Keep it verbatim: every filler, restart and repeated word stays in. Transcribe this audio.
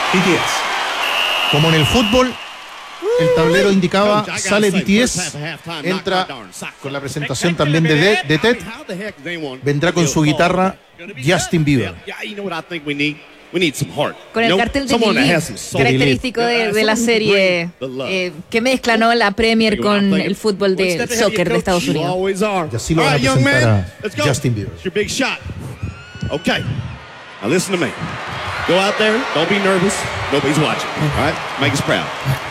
B T S. Como en el fútbol, el tablero indicaba, sale B T S, entra con la presentación también de, de, de Ted, vendrá con su guitarra Justin Bieber. Con el cartel de Billy, característico de, de la serie, eh, que mezcla, ¿no?, la Premier con el fútbol de soccer de Estados Unidos. Y así lo van a presentar a Justin Bieber. Okay, now listen to me. Go out there, don't be nervous. Nobody's watching. All right, make us proud.